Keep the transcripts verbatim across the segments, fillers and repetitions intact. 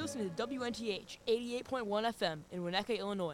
listening to W N T H eighty-eight point one F M in Winnetka, Illinois.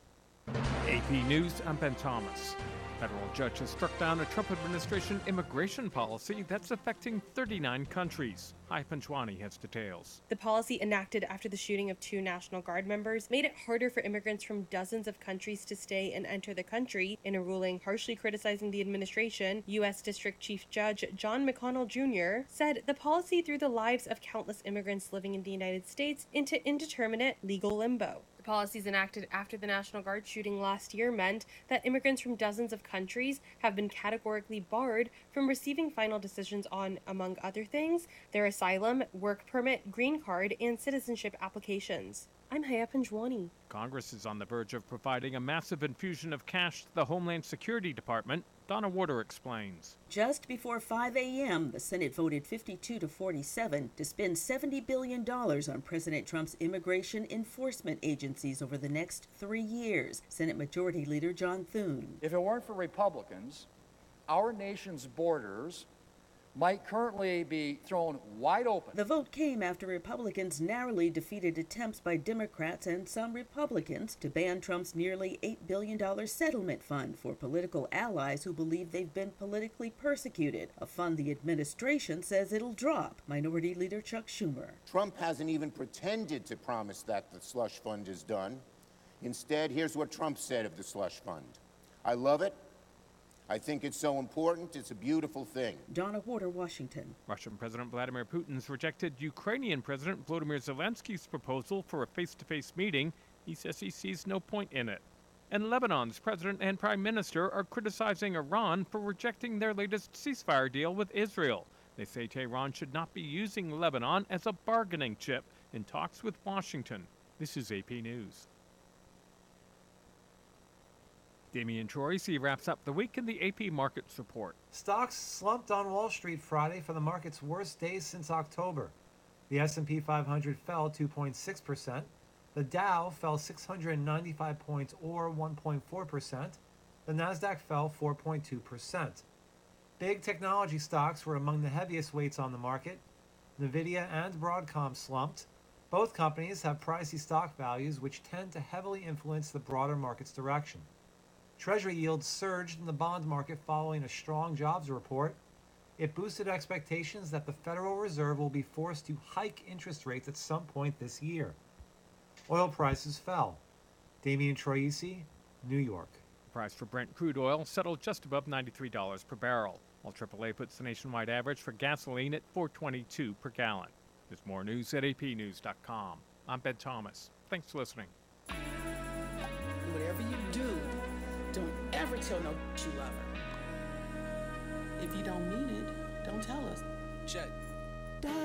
A P News, I'm Ben Thomas. Federal judge has struck down a Trump administration immigration policy that's affecting thirty-nine countries. Hai Panchwani has details. The policy, enacted after the shooting of two National Guard members, made it harder for immigrants from dozens of countries to stay and enter the country. In a ruling harshly criticizing the administration, U S District Chief Judge John McConnell Junior said the policy threw the lives of countless immigrants living in the United States into indeterminate legal limbo. The policies enacted after the National Guard shooting last year meant that immigrants from dozens of countries have been categorically barred from receiving final decisions on, among other things, their asylum, work permit, green card, and citizenship applications. I'm Haya Panjwani. Congress is on the verge of providing a massive infusion of cash to the Homeland Security Department. Donna Warder explains. Just before five a.m., the Senate voted fifty-two to forty-seven to spend seventy billion dollars on President Trump's immigration enforcement agencies over the next three years. Senate Majority Leader John Thune. If it weren't for Republicans, our nation's borders might currently be thrown wide open. The vote came after Republicans narrowly defeated attempts by Democrats and some Republicans to ban Trump's nearly eight billion dollars settlement fund for political allies who believe they've been politically persecuted, a fund the administration says it'll drop. Minority Leader Chuck Schumer. Trump hasn't even pretended to promise that the slush fund is done. Instead, here's what Trump said of the slush fund. I love it. I think it's so important. It's a beautiful thing. Donna Warder, Washington. Russian President Vladimir Putin's rejected Ukrainian President Volodymyr Zelensky's proposal for a face-to-face meeting. He says he sees no point in it. And Lebanon's president and prime minister are criticizing Iran for rejecting their latest ceasefire deal with Israel. They say Tehran should not be using Lebanon as a bargaining chip in talks with Washington. This is A P News. Damian Troisi wraps up the week in the A P Markets Report. Stocks slumped on Wall Street Friday for the market's worst days since October. The S and P five hundred fell two point six percent. The Dow fell six hundred ninety-five points or one point four percent. The Nasdaq fell four point two percent. Big technology stocks were among the heaviest weights on the market. Nvidia and Broadcom slumped. Both companies have pricey stock values which tend to heavily influence the broader market's direction. Treasury yields surged in the bond market following a strong jobs report. It boosted expectations that the Federal Reserve will be forced to hike interest rates at some point this year. Oil prices fell. Damian Troisi, New York. The price for Brent crude oil settled just above ninety-three dollars per barrel, while triple A puts the nationwide average for gasoline at four twenty-two per gallon. There's more news at A P news dot com. I'm Ben Thomas. Thanks for listening. Whatever you do, don't ever tell no you love her. If you don't mean it, don't tell us. Chet.